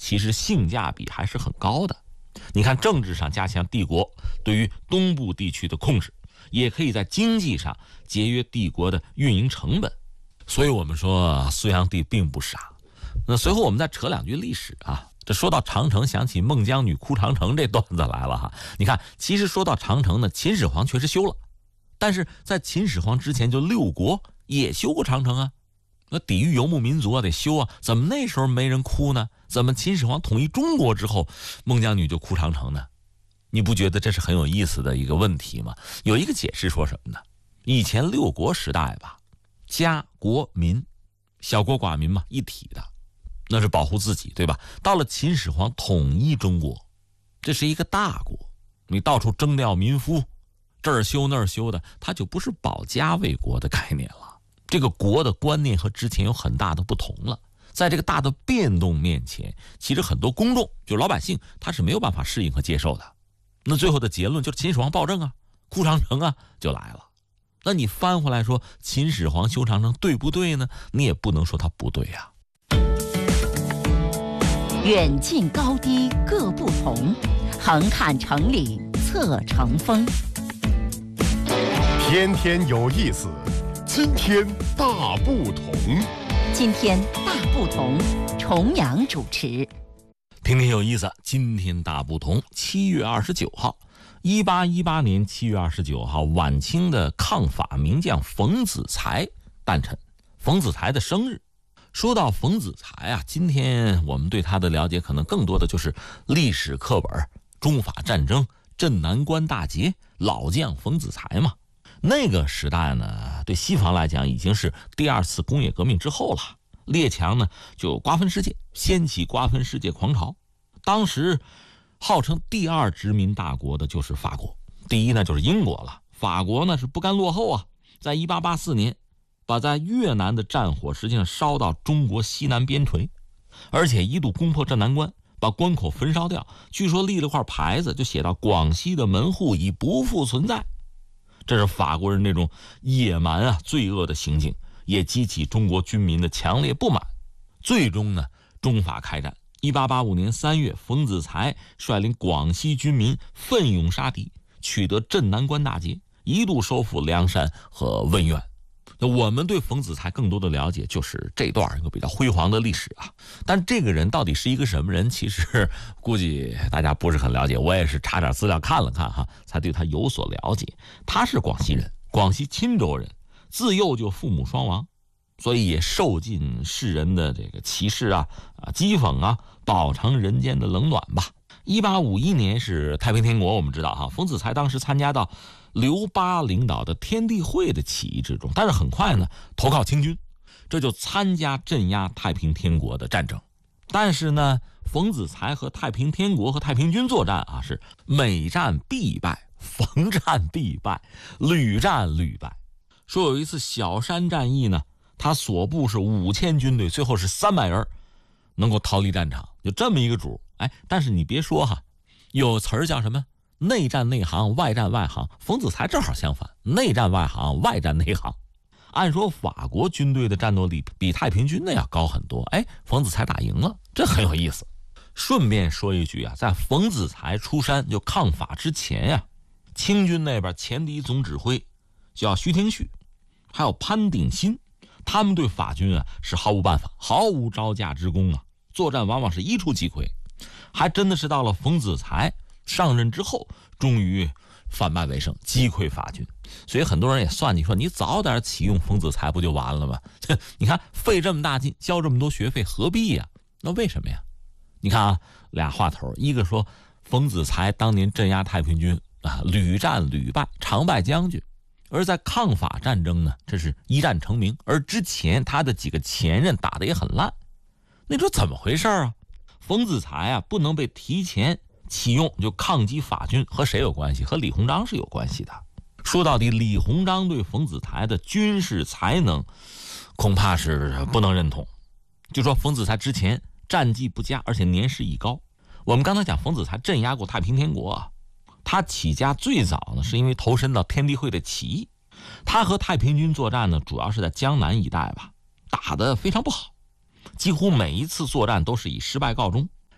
其实性价比还是很高的。你看，政治上加强帝国对于东部地区的控制，也可以在经济上节约帝国的运营成本。所以我们说隋炀帝并不傻。那随后我们再扯两句历史啊。这说到长城，想起孟姜女哭长城这段子来了哈。你看，其实说到长城呢，秦始皇确实修了，但是在秦始皇之前，就六国也修过长城啊。那抵御游牧民族啊，得修啊，怎么那时候没人哭呢？怎么秦始皇统一中国之后，孟姜女就哭长城呢？你不觉得这是很有意思的一个问题吗？有一个解释说什么呢？以前六国时代吧，家国民，小国寡民嘛，一体的，那是保护自己，对吧？到了秦始皇统一中国，这是一个大国，你到处征调民夫，这儿修那儿修的，它就不是保家卫国的概念了。这个国的观念和之前有很大的不同了。在这个大的变动面前，其实很多公众，就老百姓，他是没有办法适应和接受的。那最后的结论就是秦始皇暴政啊，哭长城啊就来了。那你翻回来说秦始皇修长城对不对呢？你也不能说他不对啊。 远近高低各不同，横看成岭侧成峰。 天天有意思，今天大不同。 今天大不同，重阳主持。 天天有意思，今天大不同。7月29号，1818年7月29号，晚清的抗法名将冯子材诞辰，冯子材的生日。说到冯子材啊，今天我们对他的了解可能更多的就是历史课本，中法战争、镇南关大捷，老将冯子材嘛。那个时代呢，对西方来讲已经是第二次工业革命之后了，列强呢就瓜分世界，掀起瓜分世界狂潮。当时号称第二殖民大国的就是法国，第一呢就是英国了。法国呢是不甘落后啊，在1884年把在越南的战火实际上烧到中国西南边陲，而且一度攻破镇南关，把关口焚烧掉，据说立了块牌子，就写到广西的门户已不复存在。这是法国人那种野蛮啊、罪恶的行径，也激起中国军民的强烈不满。最终呢，中法开战。1885年3月，冯子材率领广西军民奋勇杀敌，取得镇南关大捷，一度收复凉山和温苑。那我们对冯子材更多的了解就是这段一个比较辉煌的历史啊，但这个人到底是一个什么人，其实估计大家不是很了解，我也是查点资料看了看哈，才对他有所了解。他是广西人，广西钦州人，自幼就父母双亡，所以也受尽世人的这个歧视啊、讥讽啊，饱尝人间的冷暖吧。1851年是太平天国，我们知道哈，冯子材当时参加到刘巴领导的天地会的起义之中，但是很快呢投靠清军，这就参加镇压太平天国的战争。但是呢，冯子材和太平天国和太平军作战啊，是每战必败，逢战必败，屡战屡败。说有一次小山战役呢，他所部是5000军队，最后是300人能够逃离战场，就这么一个主。但是你别说哈，有词儿叫什么？内战内行，外战外行。冯子材正好相反，内战外行，外战内行。按说法国军队的战斗力比太平军的要高很多，冯子材打赢了，这很有意思。顺便说一句啊，在冯子材出山就抗法之前呀，清军那边前敌总指挥叫徐廷旭，还有潘鼎新，他们对法军啊是毫无办法，毫无招架之功啊，作战往往是一触即溃。还真的是到了冯子材上任之后，终于反败为胜，击溃法军。所以很多人也算计说，你早点启用冯子材不就完了吗？你看费这么大劲，交这么多学费，何必呀？那为什么呀？你看啊，俩话头，一个说冯子材当年镇压太平军啊，屡战屡败，常败将军。而在抗法战争呢，这是一战成名，而之前他的几个前任打得也很烂。你说怎么回事啊？冯子材啊，不能被提前启用就抗击法军，和谁有关系？和李鸿章是有关系的。说到底，李鸿章对冯子材的军事才能恐怕是不能认同。就说冯子材之前战绩不佳，而且年事已高。我们刚才讲冯子材镇压过太平天国啊，他起家最早呢是因为投身到天地会的起义。他和太平军作战呢，主要是在江南一带吧，打得非常不好，几乎每一次作战都是以失败告终。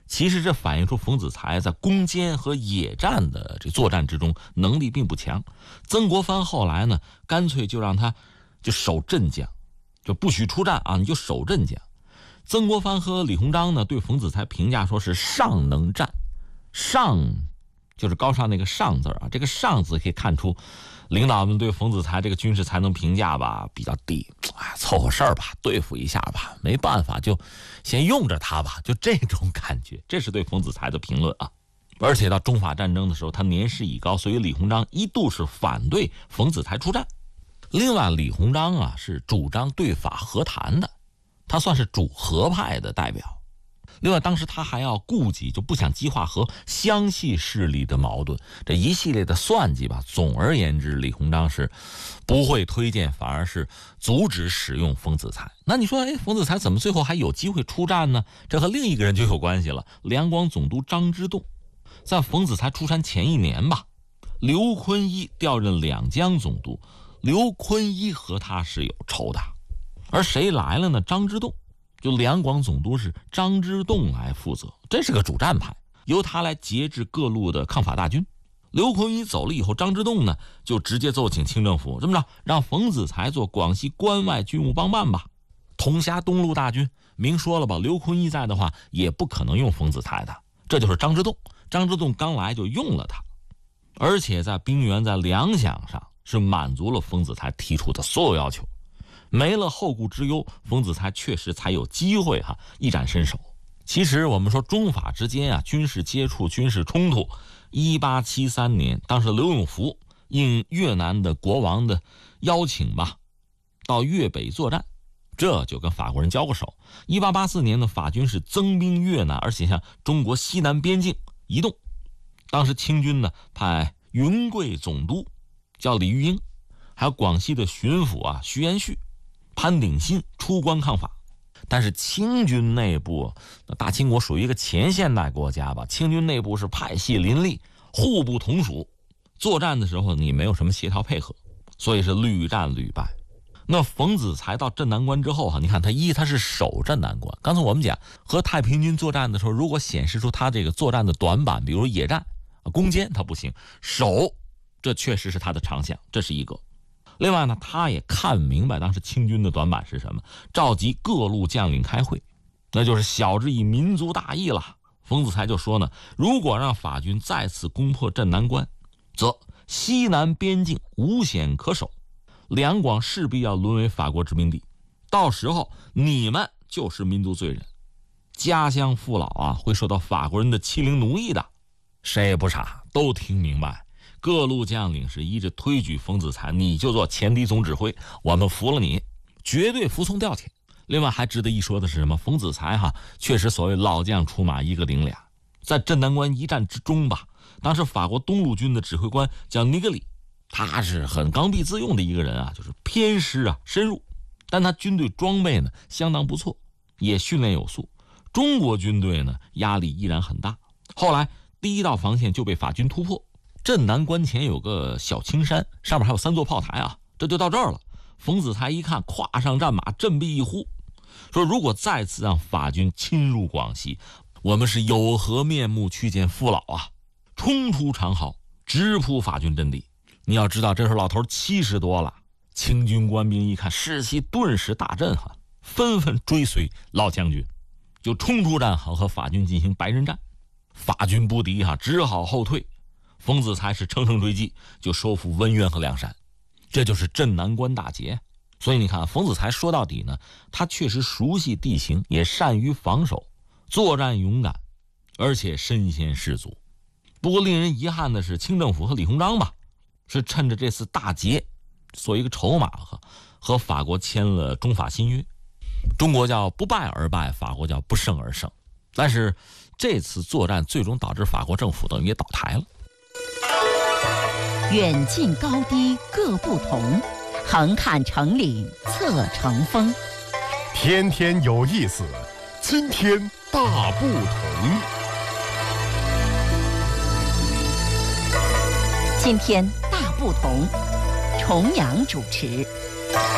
其实这反映出冯子材在攻坚和野战的这作战之中能力并不强。曾国藩后来呢，干脆就让他就守镇江，就不许出战啊，你就守镇江。曾国藩和李鸿章呢，对冯子材评价说是上能战，上就是高尚那个上字啊，这个上字可以看出领导们对冯子材这个军事才能评价吧比较低，凑合事儿吧，对付一下吧，没办法就先用着他吧，就这种感觉，这是对冯子材的评论啊。而且到中法战争的时候，他年事已高，所以李鸿章一度是反对冯子材出战。另外，李鸿章啊是主张对法和谈的，他算是主和派的代表。另外，当时他还要顾及，就不想激化和湘系势力的矛盾，这一系列的算计吧。总而言之，李鸿章是不会推荐，反而是阻止使用冯子材。那你说，冯子材怎么最后还有机会出战呢？这和另一个人就有关系了。两广总督张之洞，在冯子材出山前1年吧，刘坤一调任两江总督，刘坤一和他是有仇的，而谁来了呢？张之洞。就两广总督是张之洞来负责，这是个主战派，由他来节制各路的抗法大军。刘坤一走了以后，张之洞呢就直接奏请清政府，这么着让冯子材做广西关外军务帮办吧，统辖东路大军。明说了吧，刘坤一在的话也不可能用冯子材的，这就是张之洞。张之洞刚来就用了他，而且在兵员在粮饷上是满足了冯子材提出的所有要求。没了后顾之忧，冯子材确实才有机会一展身手。其实我们说中法之间军事接触、军事冲突，1873年，当时刘永福应越南的国王的邀请吧，到粤北作战，这就跟法国人交过手。1884年呢，法军是增兵越南，而且向中国西南边境移动。当时清军呢派云贵总督叫李玉英，还有广西的巡抚徐延煦、潘鼎新出关抗法。但是清军内部，大清国属于一个前现代国家吧，清军内部是派系林立，互不统属，作战的时候你没有什么协调配合，所以是屡战屡败。那冯子材到镇南关之后你看他是守镇南关。刚才我们讲和太平军作战的时候，如果显示出他这个作战的短板，比如野战、攻坚他不行，守这确实是他的长项，这是一个。另外呢，他也看明白当时清军的短板是什么，召集各路将领开会，那就是晓之以民族大义了。冯子材就说呢，如果让法军再次攻破镇南关，则西南边境无险可守，两广势必要沦为法国殖民地，到时候你们就是民族罪人，家乡父老会受到法国人的欺凌奴役的。谁也不傻，都听明白。各路将领是一致推举冯子材，你就做前敌总指挥，我们服了你，绝对服从调遣。另外还值得一说的是什么？冯子材确实所谓老将出马一个顶俩。在镇南关一战之中吧，当时法国东路军的指挥官叫尼格里，他是很刚愎自用的一个人就是偏师深入，但他军队装备呢相当不错，也训练有素。中国军队呢压力依然很大，后来第一道防线就被法军突破。镇南关前有个小青山，上面还有3座炮台这就到这儿了。冯子材一看，跨上战马，振臂一呼，说如果再次让法军侵入广西，我们是有何面目去见父老冲出长壕，直扑法军阵地。你要知道这时候老头70多了，清军官兵一看士气顿时大振纷纷追随老将军，就冲出战壕和法军进行白刃战。法军不敌只好后退。冯子材是乘胜追击，就收复温渊和凉山，这就是镇南关大捷。所以你看，冯子材说到底呢，他确实熟悉地形，也善于防守，作战勇敢，而且身先士卒。不过令人遗憾的是，清政府和李鸿章吧，是趁着这次大捷做一个筹码和法国签了中法新约。中国叫不败而败，法国叫不胜而胜。但是这次作战最终导致法国政府等于也倒台了。 远近高低各不同，横看成岭侧成峰。 天天有意思，今天大不同。 今天大不同，重阳主持。